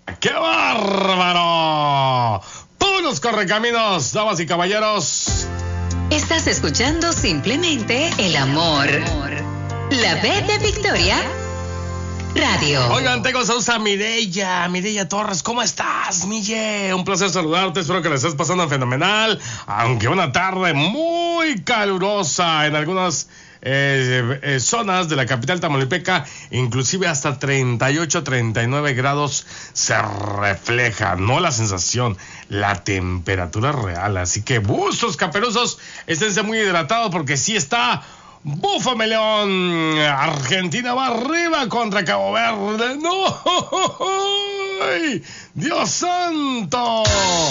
¡Qué bárbaro! Puros correcaminos, damas y caballeros. Estás escuchando simplemente el amor. La B de Victoria Radio. Oigan, tengo a Mireya Torres. ¿Cómo estás, Mille? Un placer saludarte, espero que la estés pasando fenomenal. Aunque una tarde muy calurosa en algunas zonas de la capital tamaulipeca, inclusive hasta 38, 39 grados se refleja, no la sensación, la temperatura real. Así que bustos caperuzos, esténse muy hidratados porque sí está Búfame León. Argentina va arriba contra Cabo Verde. ¡No! ¡Dios santo!